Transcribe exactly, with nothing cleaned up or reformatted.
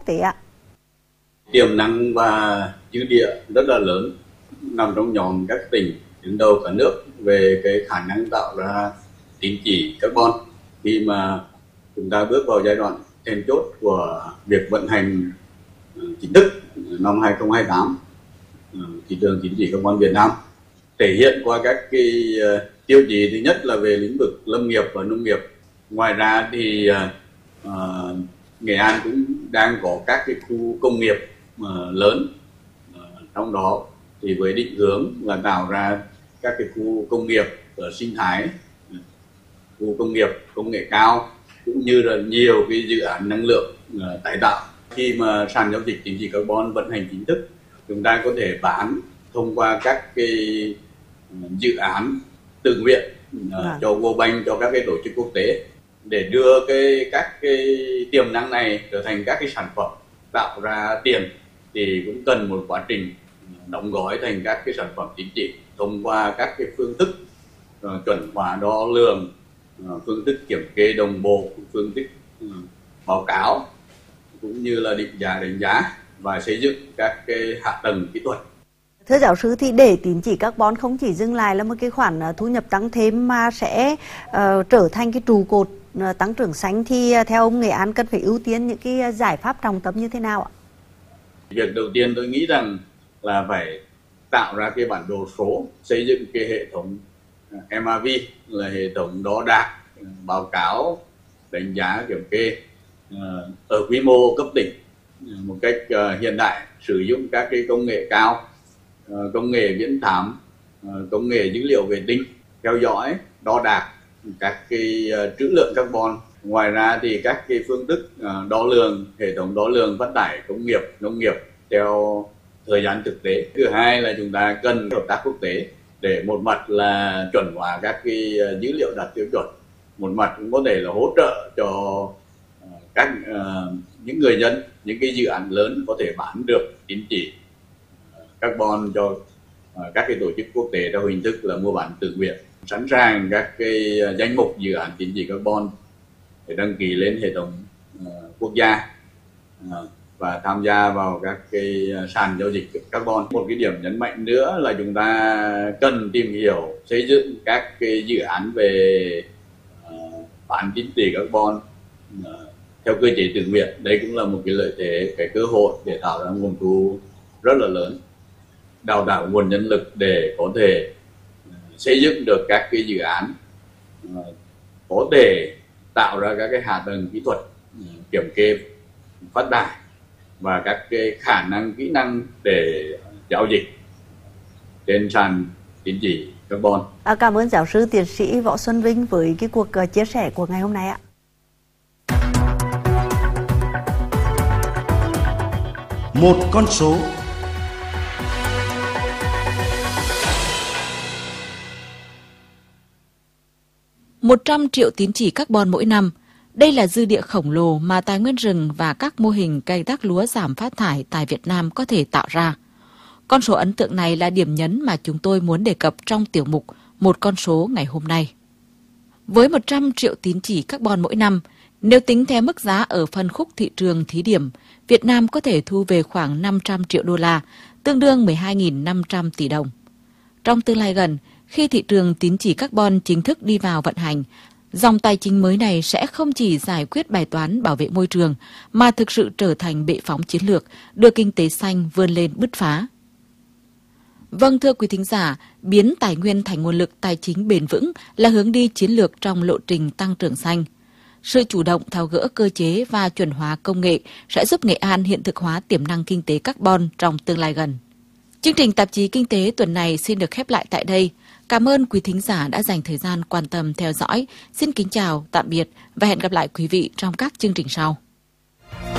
tế ạ? Tiềm năng và dư địa rất là lớn, nằm trong nhóm các tỉnh đứng đầu cả nước về cái khả năng tạo ra tín chỉ carbon. Khi mà chúng ta bước vào giai đoạn then chốt của việc vận hành chính thức năm hai không hai tám, thị trường tín chỉ carbon Việt Nam thể hiện qua các cái tiêu chí. Thứ nhất là về lĩnh vực lâm nghiệp và nông nghiệp. Ngoài ra thì uh, Nghệ An cũng đang có các cái khu công nghiệp uh, lớn, uh, trong đó thì với định hướng là tạo ra các cái khu công nghiệp ở sinh thái, khu công nghiệp công nghệ cao, cũng như là nhiều cái dự án năng lượng uh, tái tạo. Khi mà sàn giao dịch tín chỉ carbon vận hành chính thức, chúng ta có thể bán thông qua các cái dự án tự nguyện uh, à. cho World Bank, cho các cái tổ chức quốc tế, để đưa cái các cái tiềm năng này trở thành các cái sản phẩm tạo ra tiền, thì cũng cần một quá trình đóng gói thành các cái sản phẩm tín chỉ thông qua các cái phương thức uh, chuẩn hóa đo lường, uh, phương thức kiểm kê đồng bộ, phương thức uh, báo cáo, cũng như là định giá đánh giá và xây dựng các cái hạ tầng kỹ thuật. Thưa giáo sư, thì để tín chỉ carbon không chỉ dừng lại là một cái khoản thu nhập tăng thêm mà sẽ uh, trở thành cái trụ cột uh, tăng trưởng xanh, thì uh, theo ông, Nghệ An cần phải ưu tiên những cái giải pháp trọng tâm như thế nào ạ? Việc đầu tiên tôi nghĩ rằng là phải tạo ra cái bản đồ số, xây dựng cái hệ thống em a vê là hệ thống đo đạc, báo cáo, đánh giá, kiểm kê uh, ở quy mô cấp tỉnh uh, một cách uh, hiện đại, sử dụng các cái công nghệ cao, công nghệ viễn thám, công nghệ dữ liệu vệ tinh, theo dõi, đo đạc các cái trữ lượng carbon. Ngoài ra thì các cái phương thức đo lường, hệ thống đo lường phát thải công nghiệp, nông nghiệp theo thời gian thực tế. Thứ hai là chúng ta cần hợp tác quốc tế để một mặt là chuẩn hóa các cái dữ liệu đạt tiêu chuẩn, một mặt cũng có thể là hỗ trợ cho các uh, những người dân, những cái dự án lớn có thể bán được tín chỉ carbon cho uh, các cái tổ chức quốc tế theo hình thức là mua bán tự nguyện, sẵn sàng các cái danh mục dự án tín chỉ carbon để đăng ký lên hệ thống uh, quốc gia uh, và tham gia vào các cái sàn giao dịch carbon. Một cái điểm nhấn mạnh nữa là chúng ta cần tìm hiểu xây dựng các cái dự án về uh, bán tín chỉ carbon uh, theo cơ chế tự nguyện. Đây cũng là một cái lợi thế, cái cơ hội để tạo ra nguồn thu rất là lớn, đào tạo nguồn nhân lực để có thể xây dựng được các cái dự án, có thể tạo ra các cái hạ tầng kỹ thuật, kiểm kê phát thải và các cái khả năng kỹ năng để giao dịch trên sàn tín chỉ carbon. À, cảm ơn giáo sư tiến sĩ Võ Xuân Vinh với cái cuộc chia sẻ của ngày hôm nay ạ. Một con số. một trăm triệu tín chỉ carbon mỗi năm. Đây là dư địa khổng lồ mà tài nguyên rừng và các mô hình canh tác lúa giảm phát thải tại Việt Nam có thể tạo ra. Con số ấn tượng này là điểm nhấn mà chúng tôi muốn đề cập trong tiểu mục Một con số ngày hôm nay. Với một trăm triệu tín chỉ carbon mỗi năm, nếu tính theo mức giá ở phân khúc thị trường thí điểm, Việt Nam có thể thu về khoảng năm trăm triệu đô la, tương đương mười hai nghìn năm trăm tỷ đồng. Trong tương lai gần, khi thị trường tín chỉ carbon chính thức đi vào vận hành, dòng tài chính mới này sẽ không chỉ giải quyết bài toán bảo vệ môi trường, mà thực sự trở thành bệ phóng chiến lược, đưa kinh tế xanh vươn lên bứt phá. Vâng, thưa quý thính giả, biến tài nguyên thành nguồn lực tài chính bền vững là hướng đi chiến lược trong lộ trình tăng trưởng xanh. Sự chủ động tháo gỡ cơ chế và chuẩn hóa công nghệ sẽ giúp Nghệ An hiện thực hóa tiềm năng kinh tế carbon trong tương lai gần. Chương trình tạp chí Kinh tế tuần này xin được khép lại tại đây. Cảm ơn quý thính giả đã dành thời gian quan tâm theo dõi. Xin kính chào, tạm biệt và hẹn gặp lại quý vị trong các chương trình sau.